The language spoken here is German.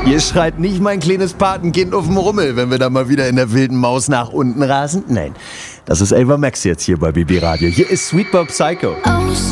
Ihr schreit nicht mein kleines Patenkind auf dem Rummel, wenn wir da mal wieder in der wilden Maus nach unten rasen. Nein, das ist Ava Max jetzt hier bei BB Radio. Hier ist Sweet Boy Psycho. Oh,